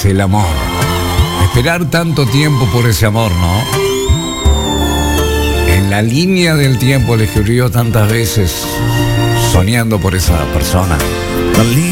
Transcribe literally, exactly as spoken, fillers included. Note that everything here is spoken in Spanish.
el amor. Esperar tanto tiempo por ese amor, ¿no? En la línea del tiempo le escribió tantas veces soñando por esa persona.